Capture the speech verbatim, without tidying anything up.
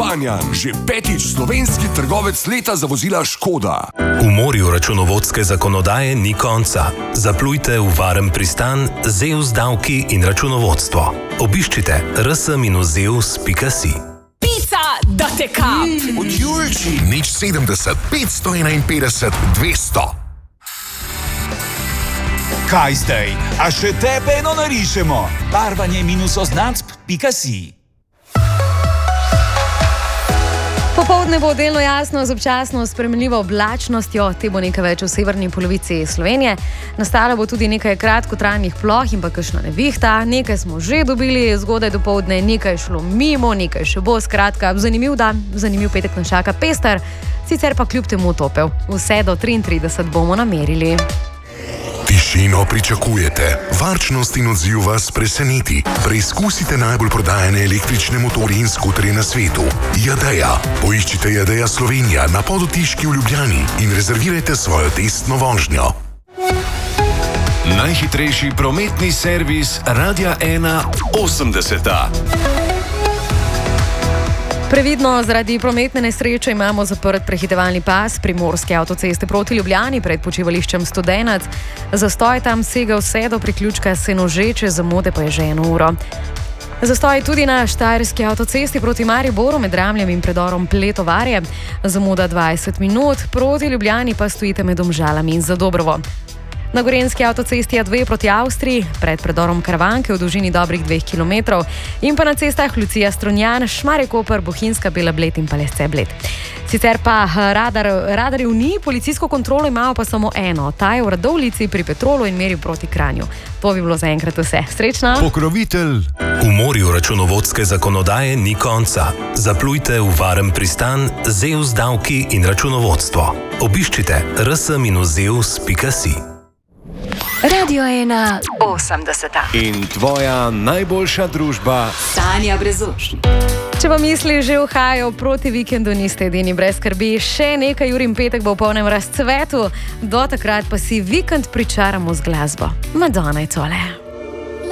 Kranjan, že petič slovenski trgovec leta za vozila Škoda. V morju računovodske zakonodaje ni konca. Zaplujte v varen pristan Zeus davki in računovodstvo. Obiščite r s minus zeus pika si. Pica, da te kap! Od Julči. Nič sedemdeset, petsto enainpetdeset, dvesto. Kaj zdaj? A še tebe eno narišemo? Barvanje minus označb pika si. Popoldne bo delno jasno z občasno spremenljivo oblačnostjo, te bo nekaj več v severni polovici Slovenije. Nastalo bo tudi nekaj kratkotrajnih ploh in pa kakšna nevihta. Nekaj smo že dobili zgodaj dopoldne, nekaj šlo mimo, nekaj še bo. Skratka, zanimiv dan, zanimiv petek nas čaka pester, sicer pa kljub temu topel. Vse do triintrideset bomo namerili. Tišino pričakujete, varčnost in odziv vas preseneti. Preizkusite najbolj prodajane električne motorje in skuterje na svetu. Jadeja. Poiščite Jadeja Slovenija na Podotiški v Ljubljani in rezervirajte svojo testno vožnjo. Najhitrejši prometni servis Radia ena osemdeseta. Previdno, zaradi prometne nesreče imamo zaprt prehitevalni pas Primorske avtoceste proti Ljubljani pred počivališčem Studenac. Zastoj tam sega vse do priključka Senožeče, zamude pa je že eno uro. Zastoj tudi na Štajerski avtocesti proti Mariboru med Ramljem in predorom Pletovarje. Zamuda dvajset minut, proti Ljubljani pa stojite med Domžalami in Zadobrovo. Na Gorenjski avtocesti A dve proti Avstriji, pred predorom Karavanke v dolžini dobrih dveh kilometrov in pa na cestah Lucija Strunjan, Šmarje Koper, Bohinjska Bela Bled in pa Lesce Bled. Sicer pa radar, radarjev ni, policijsko kontrolo imajo pa samo eno, ta je v Radovljici pri Petrolu in meri proti Kranju. To bi bilo zaenkrat vse. Srečno! Pokrovitelj. V morju računovodske zakonodaje ni konca. Zaplujte v varen pristan Zeus davki in računovodstvo. Obiščite r s minus zeus pika si. Radio ena osemdeseta. In tvoja najboljša družba Tanja Brezuš. Če pa misli že uhajajo proti vikendu, niste edini, brez skrbi. Še nekaj ur in petek bo v polnem razcvetu. Do takrat pa si vikend pričaramo z glasbo. Madonna je tole.